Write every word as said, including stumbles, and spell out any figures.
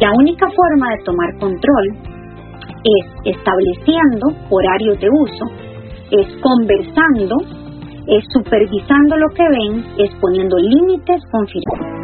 La única forma de tomar control es estableciendo horarios de uso, es conversando, es supervisando lo que ven, es poniendo límites con firmeza.